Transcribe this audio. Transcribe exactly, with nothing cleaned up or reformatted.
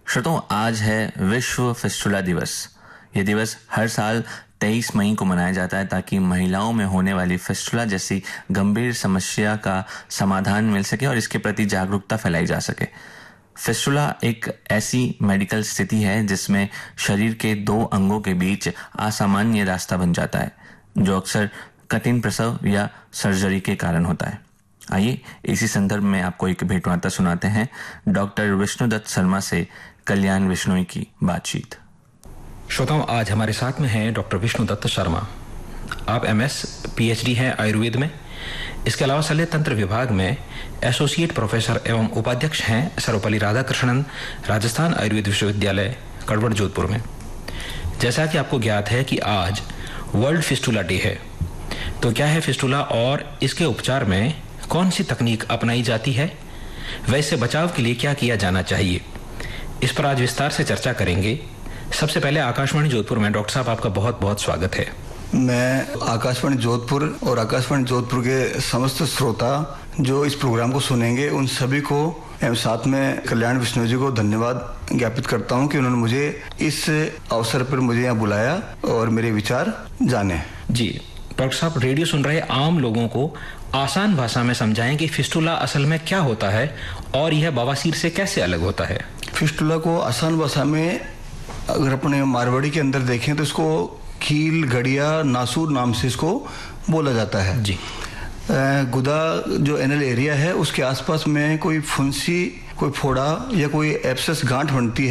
श्रोताओं, आज है विश्व फिस्टुला दिवस। ये दिवस हर साल तेईस मई को मनाया जाता है ताकि महिलाओं में होने वाली फिस्टुला जैसी गंभीर समस्या का समाधान मिल सके और इसके प्रति जागरूकता फैलाई जा सके। फिस्टुला एक ऐसी मेडिकल स्थिति है जिसमें शरीर के दो अंगों के बीच असामान्य रास्ता बन जाता है, जो अक्सर कठिन प्रसव या सर्जरी के कारण होता है। आइए इसी संदर्भ में आपको एक भेंटवार्ता सुनाते हैं डॉक्टर विष्णुदत्त शर्मा से कल्याण विश्नोई की बातचीत। श्रोताओं, आज हमारे साथ में हैं डॉक्टर विष्णुदत्त शर्मा। आप एमएस पीएचडी हैं आयुर्वेद में। इसके अलावा शल्य तंत्र विभाग में एसोसिएट प्रोफेसर एवं उपाध्यक्ष हैं सर्वपल्ली राधाकृष्णन राजस्थान आयुर्वेद विश्वविद्यालय कड़वड़ जोधपुर में। जैसा कि आपको ज्ञात है कि आज वर्ल्ड फिस्टुला डे है, तो क्या है फिस्टुला और इसके उपचार में कौन सी तकनीक अपनाई जाती है, वैसे बचाव के लिए क्या किया जाना चाहिए, इस पर आज विस्तार से चर्चा करेंगे। सबसे पहले आकाशवाणी जोधपुर में डॉक्टर साहब आपका बहुत बहुत स्वागत है। मैं आकाशवाणी जोधपुर और आकाशवाणी जोधपुर के समस्त श्रोता जो इस प्रोग्राम को सुनेंगे उन सभी को एवं साथ में कल्याण विश्नोई जी को धन्यवाद ज्ञापित करता हूं कि उन्होंने मुझे इस अवसर पर मुझे यहाँ बुलाया और मेरे विचार जाने। जी डॉक्टर साहब, रेडियो सुन रहे आम लोगों को आसान भाषा में समझाएं कि फिस्टुला असल में क्या होता है और यह बवासीर से कैसे अलग होता है। फिस्टुला को आसान भाषा में अगर अपने मारवाड़ी के अंदर देखें तो इसको कील गड़िया नासूर नाम से इसको बोला जाता है। जी गुदा जो एनल एरिया है उसके आसपास में कोई फुंसी, कोई फोड़ा या कोई एब्सेस गांठ बनती है